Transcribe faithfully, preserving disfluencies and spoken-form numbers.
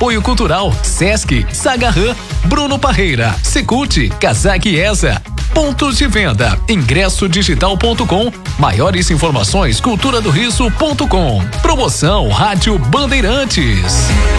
Apoio Cultural, Sesc, Sagarran, Bruno Parreira, Secult, Casac Esa. Pontos de venda, ingresso digital ponto com, maiores informações cultura do riso ponto com. Promoção Rádio Bandeirantes.